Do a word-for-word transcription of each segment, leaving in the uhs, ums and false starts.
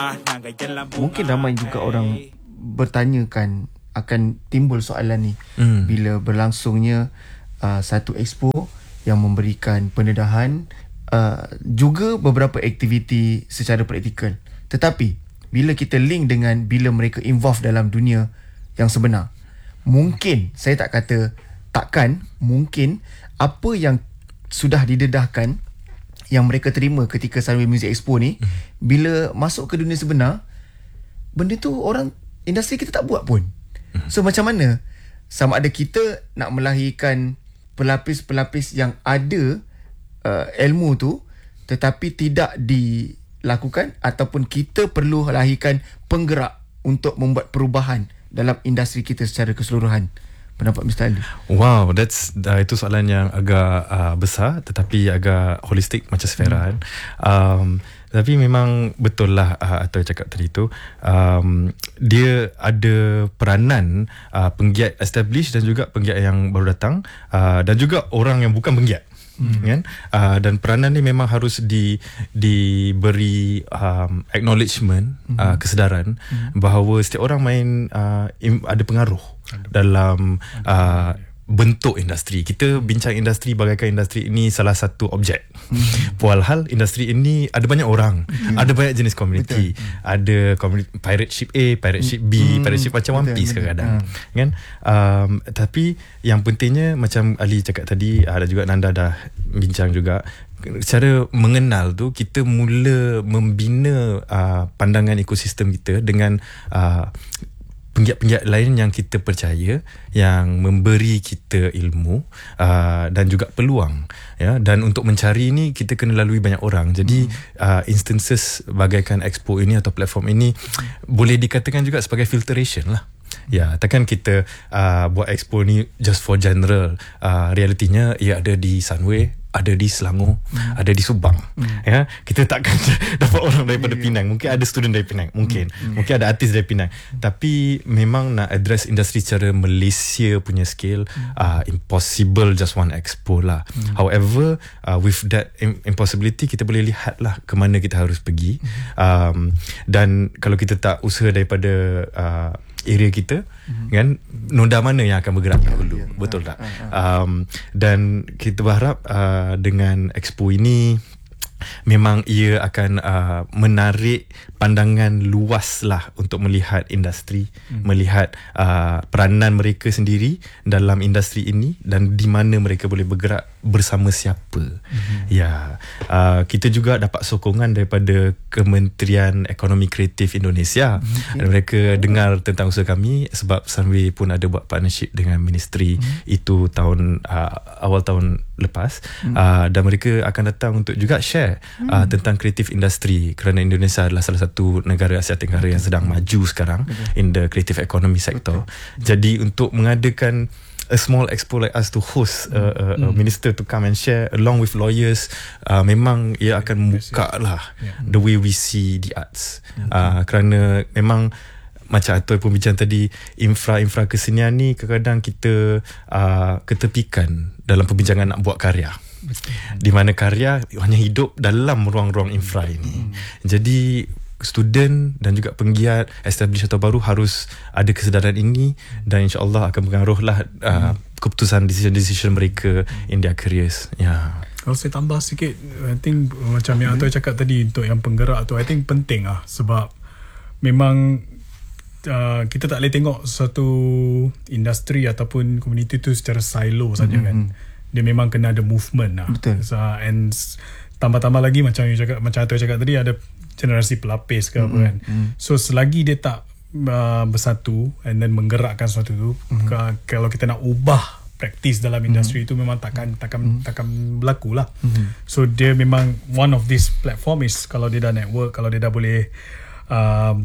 Mungkin ramai juga orang bertanyakan, akan timbul soalan ni hmm. bila berlangsungnya uh, satu expo yang memberikan pendedahan, uh, juga beberapa aktiviti secara praktikal. Tetapi bila kita link dengan bila mereka involve dalam dunia yang sebenar, mungkin, saya tak kata takkan, mungkin apa yang sudah didedahkan yang mereka terima ketika Sunway Music Expo ni, hmm. bila masuk ke dunia sebenar, benda tu orang industri kita tak buat pun. hmm. So macam mana sama ada kita nak melahirkan pelapis-pelapis yang ada uh, ilmu tu tetapi tidak dilakukan, ataupun kita perlu lahirkan penggerak untuk membuat perubahan dalam industri kita secara keseluruhan. Pendapat Mister Ali? Wow, that's uh, itu soalan yang agak uh, besar tetapi agak holistik macam Sfera kan. Hmm. Um, tapi memang betul lah uh, atau cakap tadi tu, um, dia ada peranan uh, penggiat established dan juga penggiat yang baru datang, uh, dan juga orang yang bukan penggiat. Hmm. Kan? Uh, dan peranan ni memang harus di diberi um, acknowledgement, hmm. uh, kesedaran hmm. bahawa setiap orang main uh, im, ada pengaruh Aduh. dalam uh, bentuk industri. Kita bincang industri bagaikan industri ini salah satu objek. Hmm. Walhal industri ini ada banyak orang, hmm. ada banyak jenis komuniti. Hmm. Ada community, pirate ship A, pirate ship B, hmm. pirate ship macam One Piece kadang-kadang. Hmm. Kan? Um, tapi yang pentingnya macam Ali cakap tadi, ada juga Nanda dah bincang juga, cara mengenal tu kita mula membina uh, pandangan ekosistem kita dengan uh, penggiat-penggiat lain yang kita percaya, yang memberi kita ilmu uh, dan juga peluang, ya. Dan untuk mencari ni kita kena lalui banyak orang. Jadi hmm. uh, instances bagaikan expo ini atau platform ini hmm. boleh dikatakan juga sebagai filtration lah. Ya, takkan kita uh, buat expo ni just for general. Uh, realitinya ia ada di Sunway, ada di Selangor, hmm. ada di Subang. Hmm. Ya, kita takkan dapat orang daripada yeah, Penang. Mungkin ada student dari Penang, mungkin. Hmm. Mungkin ada artis dari Penang. Hmm. Tapi memang nak address industri secara Malaysia punya scale, hmm. uh, impossible just one expo lah. Hmm. However, uh, with that impossibility, kita boleh lihat lah ke mana kita harus pergi. Hmm. Um, dan kalau kita tak usaha daripada uh, area kita, mm-hmm. kan, noda mana yang akan bergerak dahulu, yeah, yeah. betul tak? Uh, uh, uh. Um, dan kita berharap uh, dengan expo ini memang ia akan uh, menarik pandangan luas lah untuk melihat industri, hmm. melihat uh, peranan mereka sendiri dalam industri ini dan di mana mereka boleh bergerak bersama siapa. Hmm. Ya, uh, kita juga dapat sokongan daripada Kementerian Ekonomi Kreatif Indonesia. Hmm. Dan mereka dengar tentang usaha kami sebab Sunway pun ada buat partnership dengan ministry hmm. itu tahun uh, awal tahun lepas, hmm. uh, dan mereka akan datang untuk juga share hmm. uh, tentang kreatif industri, kerana Indonesia adalah salah satu negara Asia Tenggara yang sedang maju sekarang Betul. in the creative economy sector. Betul. Jadi untuk mengadakan a small expo like us to host uh, uh, hmm. a minister to come and share along with lawyers, uh, memang ia akan buka lah yeah. the way we see the arts. Hmm. Uh, kerana memang macam Atoy pun bincang tadi, infra-infra kesenian ni kadang-kadang kita uh, ketepikan dalam perbincangan nak buat karya. Betul. Di mana karya hanya hidup dalam ruang-ruang infra ini. Hmm. Jadi student dan juga penggiat established atau baru harus ada kesedaran ini, dan insya-Allah akan mengaruhlah uh, hmm. keputusan decision-decision mereka in their careers. Ya. Yeah. Kalau saya tambah sikit, I think macam yang Atoy cakap tadi untuk yang penggerak tu, I think penting lah, sebab memang Uh, kita tak boleh tengok satu industri ataupun komuniti tu secara silo saja, mm-hmm. kan. Dia memang kena ada movement lah. Betul. So, and tambah-tambah lagi macam you cakap, macam Atoy cakap tadi, ada generasi pelapis ke mm-hmm. apa kan. Mm-hmm. So selagi dia tak uh, bersatu and then menggerakkan sesuatu tu, mm-hmm. ke, kalau kita nak ubah praktis dalam industri mm-hmm. itu memang takkan takkan mm-hmm. takkan berlaku lah. Mm-hmm. So dia memang one of this platform is kalau dia dah network, kalau dia dah boleh um,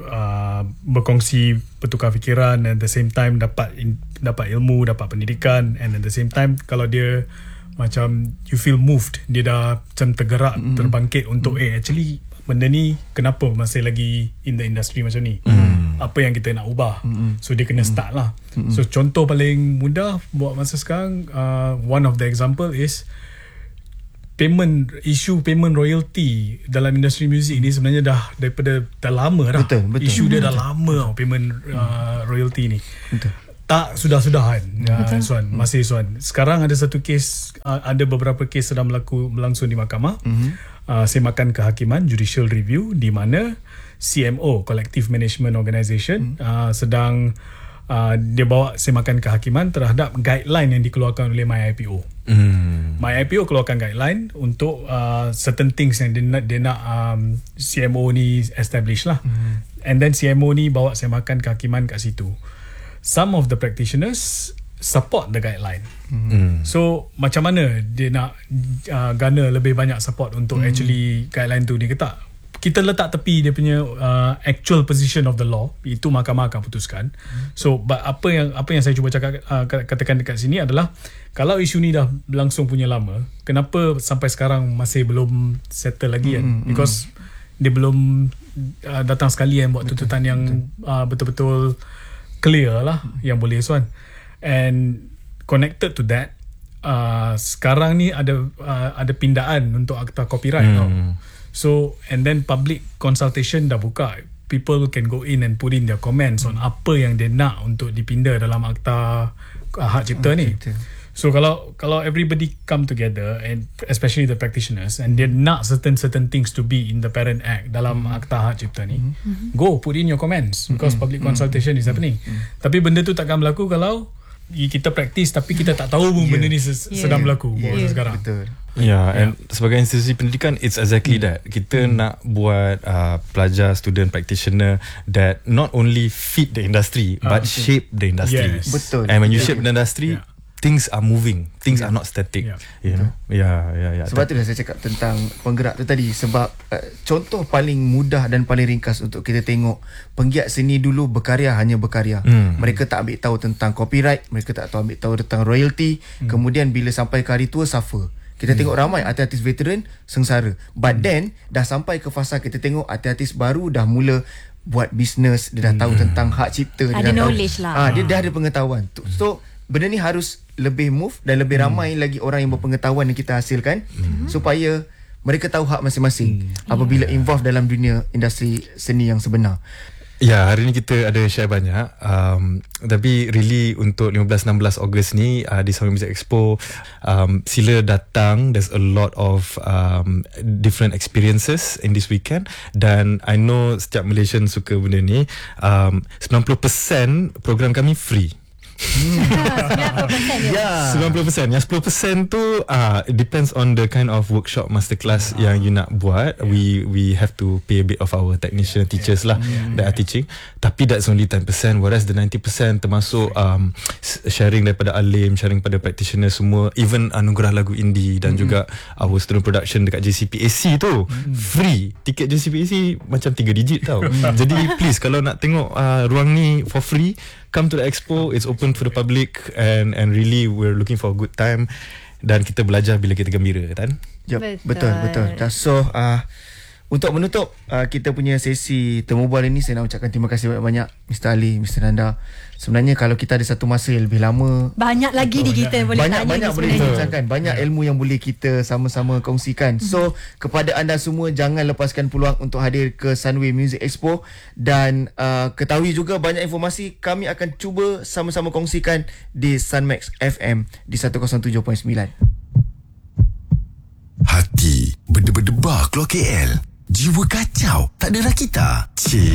Uh, berkongsi, bertukar fikiran, and at the same time dapat in, dapat ilmu, dapat pendidikan, and at the same time kalau dia macam you feel moved, dia dah macam tergerak, mm. terbangkit untuk mm. eh actually benda ni kenapa masih lagi in the industry macam ni, mm. apa yang kita nak ubah, mm. so dia kena start lah. mm. So contoh paling mudah buat masa sekarang, uh, one of the example is payment, isu payment royalty dalam industri muzik ni sebenarnya dah daripada dah lama dah. Betul, betul. Isu dia dah lama payment uh, royalty ni. Betul. Tak sudah-sudahan uh, Suan, masih Suan. Sekarang ada satu kes, uh, ada beberapa kes sedang berlaku berlangsung di mahkamah. Mm-hmm. Uh, semakan kehakiman judicial review di mana C M O, Collective Management Organisation, mm. uh, sedang Uh, dia bawa semakan kehakiman terhadap guideline yang dikeluarkan oleh MyIPO. Mm. MyIPO keluarkan guideline untuk uh, certain things yang dia nak, dia nak um, C M O ni establish lah. Mm. And then C M O ni bawa semakan kehakiman kat situ. Some of the practitioners support the guideline. Mm. So macam mana dia nak uh, garner lebih banyak support untuk mm. actually guideline tu ni ke tak? Kita letak tepi dia punya uh, actual position of the law, itu mahkamah akan putuskan. So but apa yang apa yang saya cuba cakap uh, katakan dekat sini adalah kalau isu ni dah berlangsung punya lama, kenapa sampai sekarang masih belum settle lagi kan? Mm-hmm. Because dia belum uh, datang sekali yang buat tuntutan yang uh, betul-betul clear lah yang boleh Suan. And connected to that, uh, sekarang ni ada uh, ada pindaan untuk akta copyright mm. tau. So and then public consultation dah buka. People can go in and put in their comments hmm. on apa yang dia nak untuk dipinda dalam akta uh, hak cipta hmm, ni. Cipta. So kalau kalau everybody come together and especially the practitioners and dia nak certain certain things to be in the parent act dalam hmm. akta hak cipta ni, hmm. go put in your comments because hmm. public consultation hmm. is happening. Hmm. Tapi benda tu takkan berlaku kalau kita praktis tapi kita tak tahu pun yeah. benda ni ses- yeah. sedang berlaku yeah. yeah. sekarang. Betul. Ya, yeah, and yeah. sebagai institusi pendidikan, it's exactly mm. that. Kita mm. nak buat uh, pelajar, student, practitioner that not only fit the industry, uh, but okay. shape the industry. Yes. Betul. And when you yeah. shape the industry, yeah. things are moving. Things yeah. are not static. Yeah. You know? Yeah, yeah, yeah. Sebab tu dah saya cakap tentang penggerak tu tadi. Sebab uh, contoh paling mudah dan paling ringkas untuk kita tengok, penggiat seni dulu berkarya hanya berkarya. Mm. Mereka tak ambil tahu tentang copyright, mereka tak tahu ambil tahu tentang royalty. Mm. Kemudian bila sampai ke hari tua, suffer. Kita hmm. tengok ramai artis-artis veteran sengsara. But hmm. then dah sampai ke fasa kita tengok artis-artis baru dah mula buat bisnes, dia dah tahu hmm. tentang hak cipta, dia ada dah knowledge tahu, lah. Ah, dia dah ada pengetahuan. So benda ni harus lebih move dan lebih ramai hmm. lagi orang yang berpengetahuan yang kita hasilkan hmm. supaya mereka tahu hak masing-masing hmm. apabila yeah. involve dalam dunia industri seni yang sebenar. Ya, hari ni kita ada share banyak. Um, tapi really untuk lima belas enam belas Ogos ni uh, di Sunway Music Expo, um, sila datang. There's a lot of um, different experiences in this weekend. Dan I know setiap Malaysian suka benda ni. Um, sembilan puluh peratus program kami free. Hmm. sembilan puluh peratus yeah. sembilan puluh peratus Yang sepuluh peratus tu uh, it depends on the kind of workshop masterclass uh. yang you nak buat. yeah. We we have to pay a bit of our technician teachers yeah. lah yeah. that are teaching. Tapi that's only ten percent, whereas the ninety percent termasuk um, sharing daripada alim, sharing pada practitioner semua, even anugerah lagu indie dan mm-hmm. juga our student production dekat J C P A C tu mm-hmm. free. Tiket J C P A C macam tiga digit tau. Jadi please kalau nak tengok uh, ruang ni for free, come to the expo. It's open for the public and and really we're looking for a good time dan kita belajar bila kita gembira kan. Yep, betul betul. betul. So uh, untuk menutup uh, kita punya sesi Temu Bual ini, saya nak ucapkan terima kasih banyak-banyak Mister Ali, Mister Nanda. Sebenarnya kalau kita ada satu masa yang lebih lama, banyak lagi di kita boleh banyak, tanya banyak boleh bincangkan, banyak yeah. ilmu yang boleh kita sama-sama kongsikan. Mm-hmm. So kepada anda semua, jangan lepaskan peluang untuk hadir ke Sunway Music Expo dan uh, ketahui juga banyak informasi kami akan cuba sama-sama kongsikan di Sunmax F M di seratus tujuh perpuluhan sembilan. Hati berdebar-debar keluar K L. Jiwa kacau, tak ada rakita. Cik.